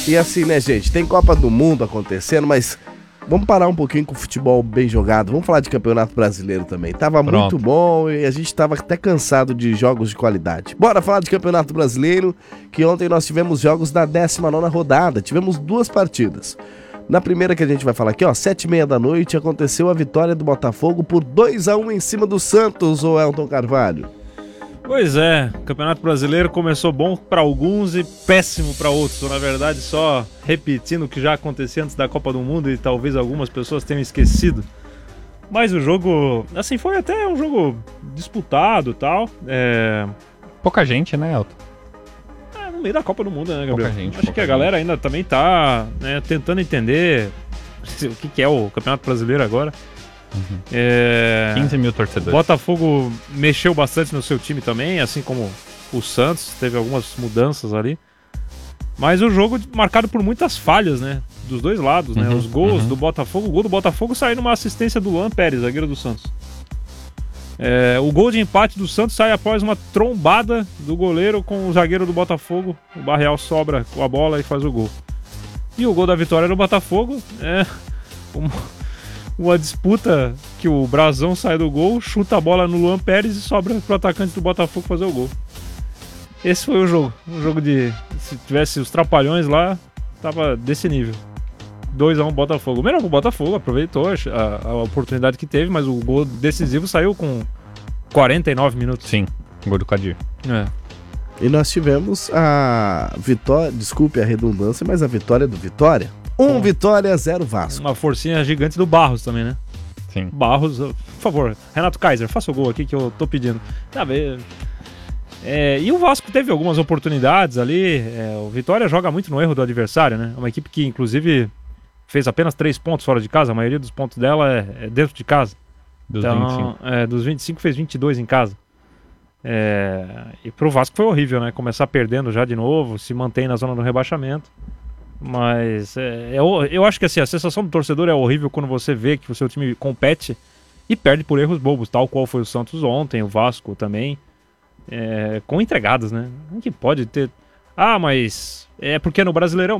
E assim, né, gente, tem Copa do Mundo acontecendo, mas vamos parar um pouquinho com o futebol bem jogado. Vamos falar de Campeonato Brasileiro também. Tava muito bom e a gente tava até cansado de jogos de qualidade. Bora falar de Campeonato Brasileiro, que ontem nós tivemos jogos da 19ª rodada. Tivemos 2 partidas. Na primeira que a gente vai falar aqui, ó, 7h30 da noite, aconteceu a vitória do Botafogo por 2-1 em cima do Santos, ô Elton Carvalho. Pois é, o Campeonato Brasileiro começou bom para alguns e péssimo para outros. Na verdade, só repetindo o que já acontecia antes da Copa do Mundo e talvez algumas pessoas tenham esquecido. Mas o jogo, assim, foi até um jogo disputado e tal. Pouca gente, né, Elton? No meio da Copa do Mundo, né, Gabriel? Pouca gente, Acho que a galera ainda também tá, né, tentando entender o que é o Campeonato Brasileiro agora. 15 mil torcedores. O Botafogo mexeu bastante no seu time também, assim como o Santos, teve algumas mudanças ali. Mas o jogo marcado por muitas falhas, né? Dos dois lados, né? Os gols do Botafogo, o gol do Botafogo saiu numa assistência do Luan Pérez, zagueiro do Santos. O gol de empate do Santos sai após uma trombada do goleiro com o zagueiro do Botafogo. O Barreal sobra com a bola e faz o gol. E o gol da vitória do Botafogo uma disputa que o Brazão sai do gol, chuta a bola no Luan Pérez e sobra pro atacante do Botafogo fazer o gol. Esse foi o jogo. Um jogo de... Se tivesse os Trapalhões lá, tava desse nível. 2-1 Botafogo. Melhor que o Botafogo, aproveitou a oportunidade que teve, mas o gol decisivo saiu com 49 minutos. Sim, gol do Kadir. E nós tivemos a vitória, desculpe a redundância, mas a vitória do Vitória. 1 Vitória, 0 Vasco. Uma forcinha gigante do Barros também, né? Sim. Barros, por favor, Renato Kaiser, faça o gol aqui que eu tô pedindo. E o Vasco teve algumas oportunidades ali. O Vitória joga muito no erro do adversário, né? Uma equipe que, inclusive, fez apenas 3 pontos fora de casa. A maioria dos pontos dela é dentro de casa. Dos 25. Dos 25 fez 22 em casa. E pro Vasco foi horrível, né? Começar perdendo já de novo, se mantém na zona do rebaixamento. Mas eu acho que assim, a sensação do torcedor é horrível quando você vê que o seu time compete e perde por erros bobos, tal qual foi o Santos ontem, o Vasco também, com entregadas, né? Que pode ter... mas é porque no Brasileirão